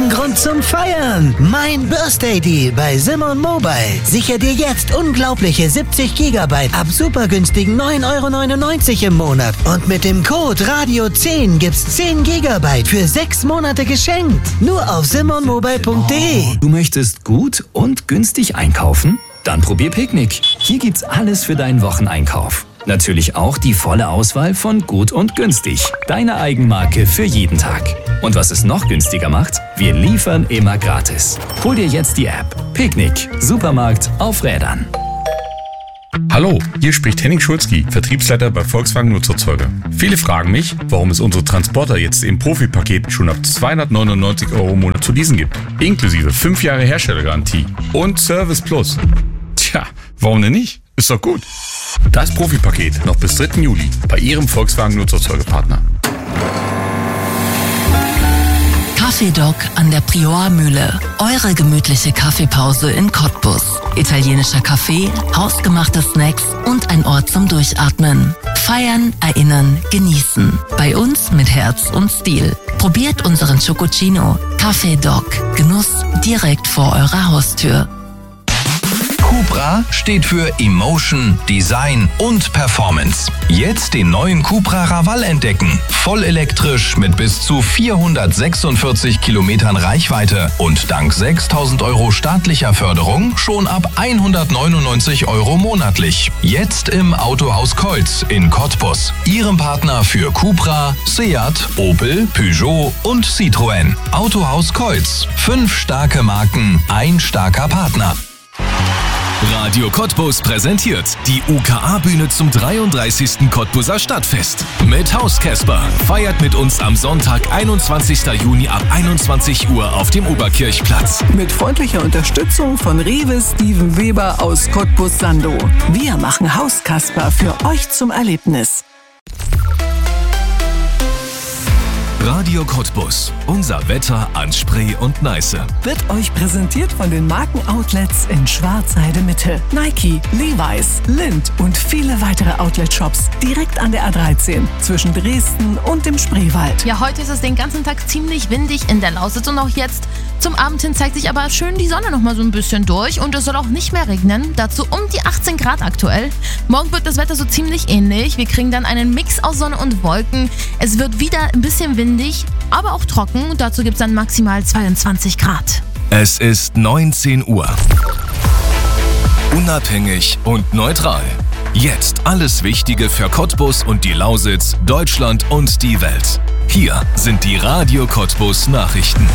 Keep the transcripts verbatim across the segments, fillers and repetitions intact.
ein Grund zum Feiern. Mein Birthday Deal bei Simon Mobile. Sicher dir jetzt unglaubliche siebzig Gigabyte ab super günstigen neun Euro neunundneunzig im Monat. Und mit dem Code Radio zehn gibt's zehn Gigabyte für sechs Monate geschenkt. Nur auf simon mobile punkt de. Du möchtest gut und günstig einkaufen? Dann probier Picknick. Hier gibt's alles für deinen Wocheneinkauf. Natürlich auch die volle Auswahl von Gut und Günstig. Deine Eigenmarke für jeden Tag. Und was es noch günstiger macht? Wir liefern immer gratis. Hol dir jetzt die App. Picknick. Supermarkt auf Rädern. Hallo, hier spricht Henning Schulzki, Vertriebsleiter bei Volkswagen Nutzerzeuger. Viele fragen mich, warum es unsere Transporter jetzt im Profipaket schon ab zweihundertneunundneunzig Euro im Monat zu leasen gibt. Inklusive fünf Jahre Herstellergarantie und Service Plus. Tja, warum denn nicht? Ist doch gut. Das Profipaket noch bis dritten Juli bei Ihrem Volkswagen Nutzerzeugerpartner. Kaffeedoc an der Priormühle. Eure gemütliche Kaffeepause in Cottbus. Italienischer Kaffee, hausgemachte Snacks und ein Ort zum Durchatmen. Feiern, erinnern, genießen. Bei uns mit Herz und Stil. Probiert unseren Chococino. Kaffeedoc. Genuss direkt vor eurer Haustür. Cupra steht für Emotion, Design und Performance. Jetzt den neuen Cupra Raval entdecken. Vollelektrisch mit bis zu vierhundertsechsundvierzig Kilometern Reichweite und dank sechstausend Euro staatlicher Förderung schon ab hundertneunundneunzig Euro monatlich. Jetzt im Autohaus Keutz in Cottbus. Ihrem Partner für Cupra, Seat, Opel, Peugeot und Citroën. Autohaus Keutz. Fünf starke Marken, ein starker Partner. Radio Cottbus präsentiert die U K A-Bühne zum dreiunddreißigsten Cottbuser Stadtfest. Mit Hauskasper. Feiert mit uns am Sonntag, einundzwanzigsten Juni ab einundzwanzig Uhr auf dem Oberkirchplatz. Mit freundlicher Unterstützung von Rewe Steven Weber aus Cottbus-Sandow. Wir machen Hauskasper für euch zum Erlebnis. Radio Cottbus. Unser Wetter an Spree und Neiße. Wird euch präsentiert von den Markenoutlets in Schwarzheide Mitte. Nike, Levi's, Lindt und viele weitere Outlet-Shops direkt an der A dreizehn zwischen Dresden und dem Spreewald. Ja, heute ist es den ganzen Tag ziemlich windig in der Lausitz und auch jetzt zum Abend hin zeigt sich aber schön die Sonne noch mal so ein bisschen durch und es soll auch nicht mehr regnen. Dazu um die achtzehn Grad aktuell. Morgen wird das Wetter so ziemlich ähnlich. Wir kriegen dann einen Mix aus Sonne und Wolken. Es wird wieder ein bisschen windig, aber auch trocken. Und dazu gibt es dann maximal zweiundzwanzig Grad. Es ist neunzehn Uhr. Unabhängig und neutral. Jetzt alles Wichtige für Cottbus und die Lausitz, Deutschland und die Welt. Hier sind die Radio Cottbus Nachrichten.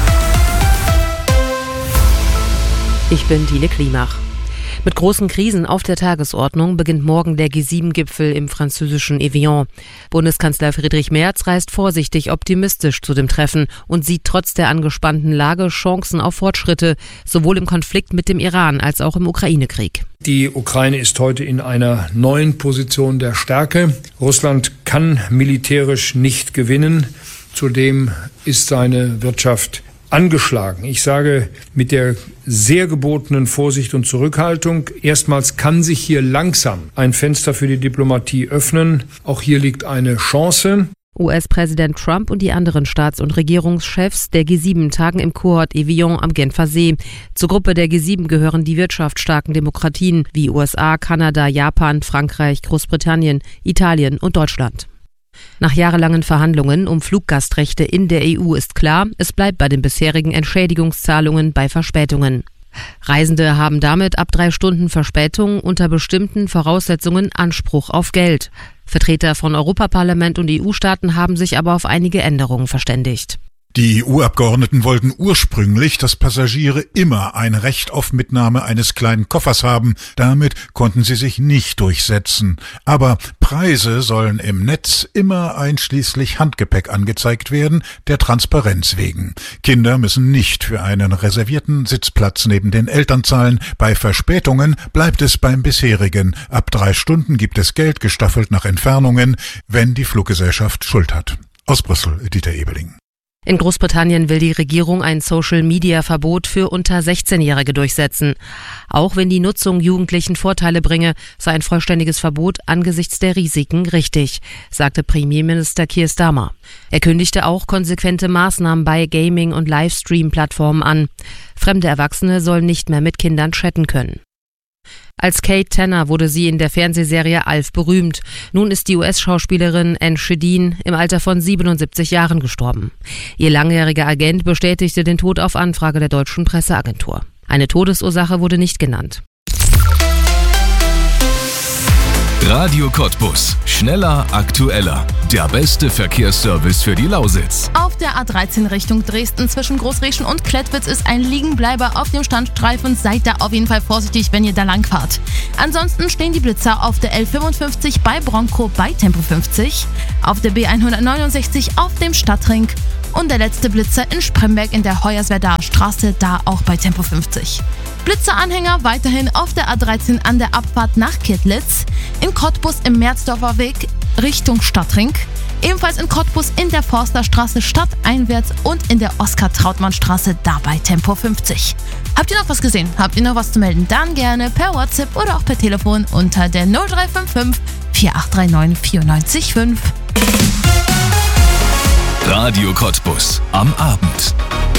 Ich bin Dine Klimach. Mit großen Krisen auf der Tagesordnung beginnt morgen der G sieben Gipfel im französischen Evian. Bundeskanzler Friedrich Merz reist vorsichtig optimistisch zu dem Treffen und sieht trotz der angespannten Lage Chancen auf Fortschritte, sowohl im Konflikt mit dem Iran als auch im Ukraine-Krieg. Die Ukraine ist heute in einer neuen Position der Stärke. Russland kann militärisch nicht gewinnen. Zudem ist seine Wirtschaft angeschlagen. Ich sage mit der sehr gebotenen Vorsicht und Zurückhaltung, erstmals kann sich hier langsam ein Fenster für die Diplomatie öffnen. Auch hier liegt eine Chance. U S-Präsident Trump und die anderen Staats- und Regierungschefs der G sieben tagen im Kurort Evian am Genfer See. Zur Gruppe der G sieben gehören die wirtschaftsstarken Demokratien wie U S A, Kanada, Japan, Frankreich, Großbritannien, Italien und Deutschland. Nach jahrelangen Verhandlungen um Fluggastrechte in der E U ist klar, es bleibt bei den bisherigen Entschädigungszahlungen bei Verspätungen. Reisende haben damit ab drei Stunden Verspätung unter bestimmten Voraussetzungen Anspruch auf Geld. Vertreter von Europaparlament und E U-Staaten haben sich aber auf einige Änderungen verständigt. Die E U-Abgeordneten wollten ursprünglich, dass Passagiere immer ein Recht auf Mitnahme eines kleinen Koffers haben. Damit konnten sie sich nicht durchsetzen. Aber Preise sollen im Netz immer einschließlich Handgepäck angezeigt werden, der Transparenz wegen. Kinder müssen nicht für einen reservierten Sitzplatz neben den Eltern zahlen. Bei Verspätungen bleibt es beim bisherigen. Ab drei Stunden gibt es Geld gestaffelt nach Entfernungen, wenn die Fluggesellschaft Schuld hat. Aus Brüssel, Dieter Ebeling. In Großbritannien will die Regierung ein Social-Media-Verbot für unter sechzehnjährige durchsetzen. Auch wenn die Nutzung Jugendlichen Vorteile bringe, sei ein vollständiges Verbot angesichts der Risiken richtig, sagte Premierminister Keir Starmer. Er kündigte auch konsequente Maßnahmen bei Gaming- und Livestream-Plattformen an. Fremde Erwachsene sollen nicht mehr mit Kindern chatten können. Als Kate Tanner wurde sie in der Fernsehserie Alf berühmt. Nun ist die U S-Schauspielerin Anne Shedeen im Alter von siebenundsiebzig Jahren gestorben. Ihr langjähriger Agent bestätigte den Tod auf Anfrage der deutschen Presseagentur. Eine Todesursache wurde nicht genannt. Radio Cottbus. Schneller, aktueller. Der beste Verkehrsservice für die Lausitz. Auf der A dreizehn Richtung Dresden zwischen Großreschen und Klettwitz ist ein Liegenbleiber auf dem Standstreifen. Seid da auf jeden Fall vorsichtig, wenn ihr da lang fahrt. Ansonsten stehen die Blitzer auf der L fünfundfünfzig bei Bronkow bei Tempo fünfzig, auf der B hundertneunundsechzig auf dem Stadtring und der letzte Blitzer in Spremberg in der Hoyerswerdaer Straße, da auch bei Tempo fünfzig. Blitzeranhänger weiterhin auf der A dreizehn an der Abfahrt nach Kittlitz, in Cottbus im Merzdorfer Weg Richtung Stadtring, ebenfalls in Cottbus in der Forsterstraße stadteinwärts und in der Oskar-Trautmann-Straße da bei Tempo fünfzig. Habt ihr noch was gesehen? Habt ihr noch was zu melden? Dann gerne per WhatsApp oder auch per Telefon unter der null drei fünf fünf vier acht drei neun vier neun fünf. Radio Cottbus am Abend.